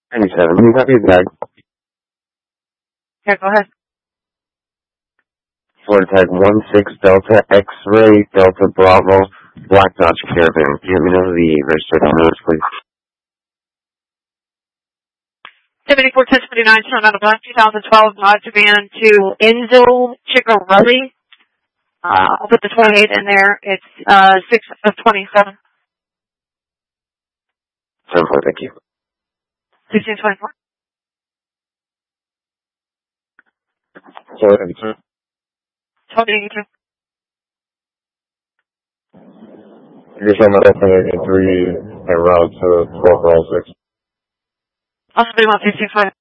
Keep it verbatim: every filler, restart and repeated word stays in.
ninety-seven, can you copy the tag? Okay, go ahead. Florida tag one six Delta X-ray Delta Bravo Black Dodge Caravan. Can you let me know the registered owners, please? seventy-four ten twenty-nine, turned out a black twenty twelve Dodge van to Enzo Chicarelli. Uh, I'll put the twenty-eight in there. It's uh, six of twenty-seven. seven four, thank you. sixteen twenty-four. Sorry, eighty-two. twenty eighty-two. You're showing my eighty-three and route to twelve roll six. I'll be one sixteen five.